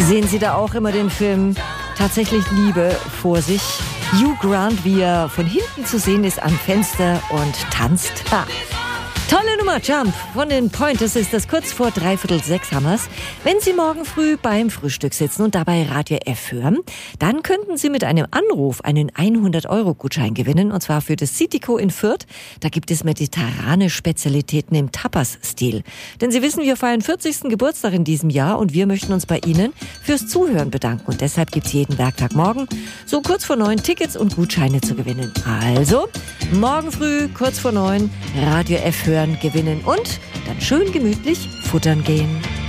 Sehen Sie da auch immer den Film Tatsächlich Liebe vor sich? Hugh Grant, wie er von hinten zu sehen ist am Fenster und tanzt. Tolle Nummer, Jump von den Pointers ist das kurz vor 5:45 haben wir's. Wenn Sie morgen früh beim Frühstück sitzen und dabei Radio F hören, dann könnten Sie mit einem Anruf einen 100-Euro-Gutschein gewinnen, und zwar für das Cityco in Fürth. Da gibt es mediterrane Spezialitäten im Tapas-Stil. Denn Sie wissen, wir feiern 40. Geburtstag in diesem Jahr und wir möchten uns bei Ihnen fürs Zuhören bedanken. Und deshalb gibt's jeden Werktagmorgen so kurz vor 9 Tickets und Gutscheine zu gewinnen. Also, morgen früh, kurz vor 9, Radio F hören, gewinnen und dann schön gemütlich futtern gehen.